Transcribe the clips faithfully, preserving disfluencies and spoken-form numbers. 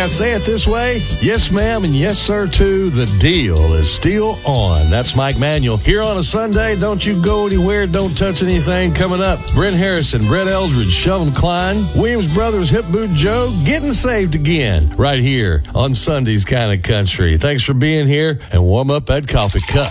I say it this way? Yes, ma'am, and yes, sir, too. The deal is still on. That's Mike Manuel. Here on a Sunday, don't you go anywhere, don't touch anything. Coming up, Brent Harrison, Brett Eldridge, Sheldon Klein, Williams Brothers, Hip Boot Joe, getting saved again. Right here on Sunday's Kind of Country. Thanks for being here, and warm up that coffee cup.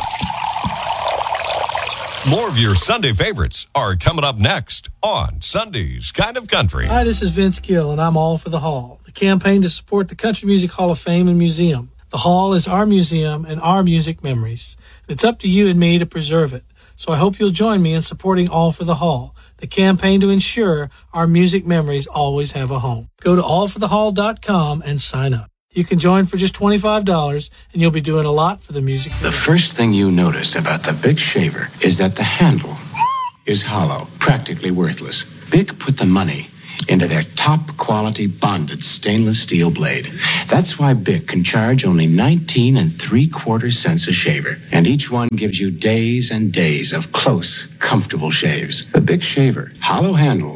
More of your Sunday favorites are coming up next on Sunday's Kind of Country. Hi, this is Vince Gill, and I'm all for the Hall, the campaign to support the Country Music Hall of Fame and Museum. The Hall is our museum and our music memories. It's up to you and me to preserve it. So I hope you'll join me in supporting All for the Hall, the campaign to ensure our music memories always have a home. Go to all for the hall dot com and sign up. You can join for just twenty-five dollars, and you'll be doing a lot for the music. The first thing you notice about the Bic shaver is that the handle is hollow, practically worthless. Bic put the money into their top-quality bonded stainless steel blade. That's why Bic can charge only nineteen and three-quarter cents a shaver, and each one gives you days and days of close, comfortable shaves. The Bic shaver, hollow handle,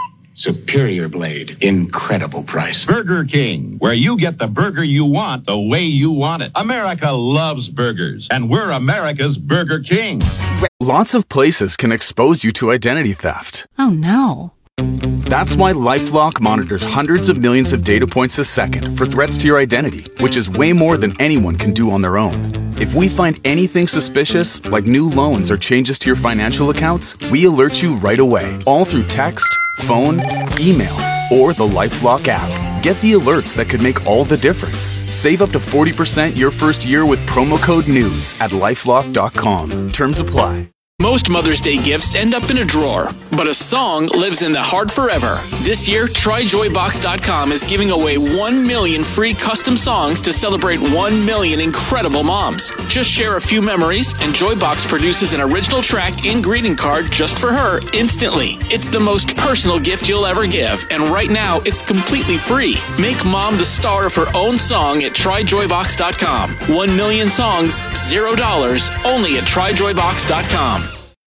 superior blade, incredible price. Burger King, where you get the burger you want the way you want it. America loves burgers, and we're America's Burger King. Lots of places can expose you to identity theft. Oh, no. That's why LifeLock monitors hundreds of millions of data points a second for threats to your identity, which is way more than anyone can do on their own. If we find anything suspicious, like new loans or changes to your financial accounts, we alert you right away, all through text, phone, email, or the LifeLock app. Get the alerts that could make all the difference. Save up to forty percent your first year with promo code NEWS at lifelock dot com. Terms apply. Most Mother's Day gifts end up in a drawer, but a song lives in the heart forever. This year, try joy box dot com is giving away one million free custom songs to celebrate one million incredible moms. Just share a few memories, and Joybox produces an original track and greeting card just for her instantly. It's the most personal gift you'll ever give, and right now, it's completely free. Make mom the star of her own song at try joy box dot com. One million songs, zero dollars, only at try joy box dot com.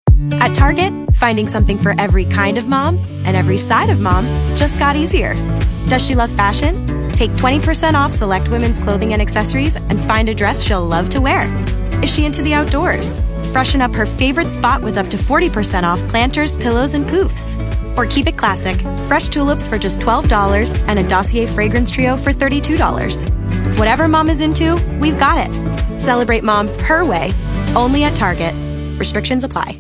At Target, finding something for every kind of mom and every side of mom just got easier. Does she love fashion? Take twenty percent off select women's clothing and accessories and find a dress she'll love to wear. Is she into the outdoors? Freshen up her favorite spot with up to forty percent off planters, pillows, and poofs. Or keep it classic, fresh tulips for just twelve dollars and a Dossier fragrance trio for thirty-two dollars. Whatever mom is into, we've got it. Celebrate mom her way, only at Target. Restrictions apply.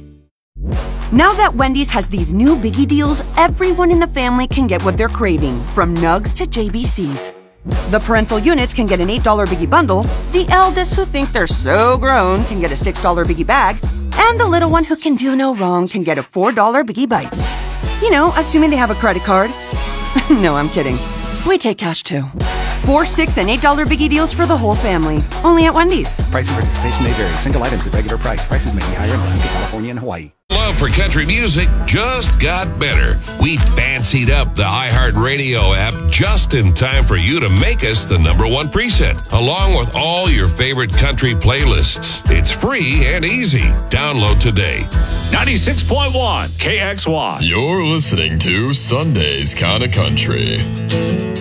Now that Wendy's has these new biggie deals, everyone in the family can get what they're craving, from nugs to J B Cs. The parental units can get an eight dollar biggie bundle, the eldest who think they're so grown can get a six dollar biggie bag, and the little one who can do no wrong can get a four dollar biggie bites. You know, assuming they have a credit card. No, I'm kidding. We take cash too. Four, six, and eight dollar biggie deals for the whole family. Only at Wendy's. Price and participation may vary. Single items at regular price. Prices may be higher in Alaska, California, and Hawaii. Love for country music just got better. We fancied up the iHeartRadio app just in time for you to make us the number one preset, along with all your favorite country playlists. It's free and easy. Download today. ninety-six point one K X Y. You're listening to Sunday's Kind of Country.